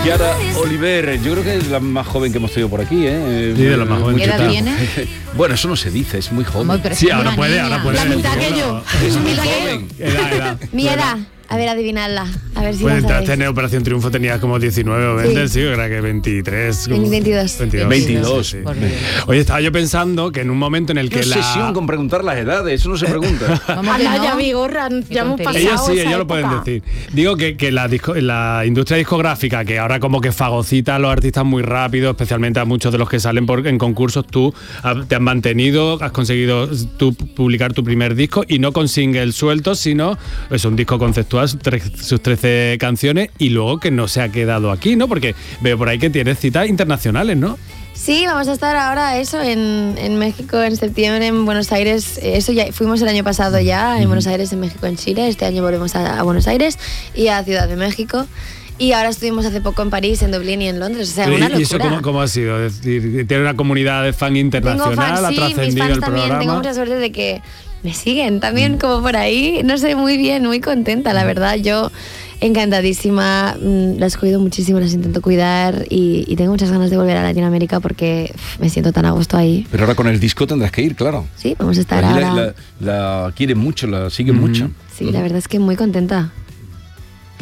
Chiara Oliver, yo creo que es la más joven que hemos tenido por aquí, ¿eh? Sí, de la más joven. ¿Qué edad tiene? Bueno, eso no se dice, es muy joven. Sí, ahora puede. La mitad que yo. Es muy joven. Edad. Mi edad. A ver, adivinadla. A ver si Pues la entraste sabéis. en Operación Triunfo, tenías como 19 o 20, sí, era que 23. 22. 22. Sí. Por Dios. Oye, estaba yo pensando que en un momento en el Qué que obsesión con preguntar las edades, eso no se pregunta. ¿Cómo que Anda, no? ya Vigorra, ya hemos tontería. pasado Ellos sí, esa ellos lo pueden época. decir. Digo que la industria discográfica, que ahora como que fagocita a los artistas muy rápido, especialmente a muchos de los que salen en concursos, tú te has mantenido, has conseguido tú publicar tu primer disco y no con singles sueltos, sino es un disco conceptual, sus 13 canciones, y luego que no se ha quedado aquí, ¿no? Porque veo por ahí que tienes citas internacionales, ¿no? Sí, vamos a estar ahora en México en septiembre, en Buenos Aires. Eso ya fuimos el año pasado ya, en Buenos Aires, en México, en Chile. Este año volvemos a Buenos Aires y a Ciudad de México. Y ahora estuvimos hace poco en París, en Dublín y en Londres. O sea, una locura. ¿Y eso cómo ha sido? Es decir, tiene una comunidad de fan internacional, Tengo fans, ha sí, mis trascendido fans el también. programa. Tengo mucha suerte de que me siguen también como por ahí. No sé, muy bien, muy contenta, la verdad. Yo encantadísima, las cuido muchísimo, las intento cuidar y tengo muchas ganas de volver a Latinoamérica porque me siento tan a gusto ahí. Pero ahora con el disco tendrás que ir, claro. Sí, vamos a estar Allí ahora. la quieren mucho, la siguen mucho. Sí, la verdad es que muy contenta.